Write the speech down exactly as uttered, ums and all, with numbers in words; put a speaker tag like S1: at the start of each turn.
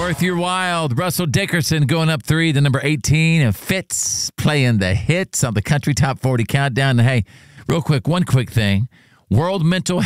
S1: Worth Your While. Russell Dickerson going up three to number eighteen. And Fitz playing the hits on the Country Top forty Countdown. And hey, real quick, one quick thing. World Mental